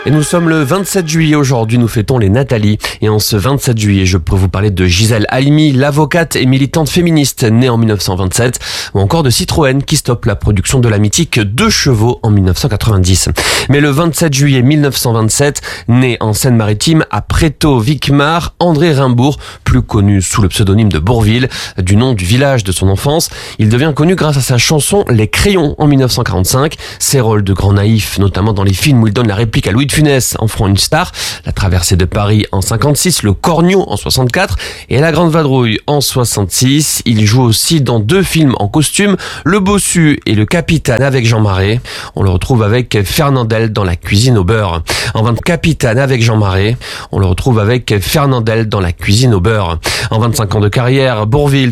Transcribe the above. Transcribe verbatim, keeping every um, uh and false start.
Et nous sommes le vingt-sept juillet aujourd'hui, nous fêtons les Nathalie. Et en ce vingt-sept juillet, je peux vous parler de Gisèle Halimi, l'avocate et militante féministe née en mille neuf cent vingt-sept, ou encore de Citroën qui stoppe la production de la mythique deux chevaux en mille neuf cent quatre-vingt-dix. Mais le vingt-sept juillet mille neuf cent vingt-sept, né en Seine-Maritime à Prétot-Vicmar, André Rimbourg, plus connu sous le pseudonyme de Bourvil, du nom du village de son enfance. Il devient connu grâce à sa chanson Les Crayons en mille neuf cent quarante-cinq, ses rôles de grand naïf, notamment dans les films où il donne la réplique à Louis de Funès en feront une star, La Traversée de Paris en cinquante-six, Le Cornio en soixante-quatre et La Grande Vadrouille en soixante-six. Il joue aussi dans deux films en costume, Le Bossu et Le Capitaine avec Jean Marais. On le retrouve avec Fernandel dans La Cuisine au beurre. En vingt Capitaine avec Jean Marais. On le retrouve avec Fernandel dans La Cuisine au beurre. En vingt-cinq ans de carrière, Bourvil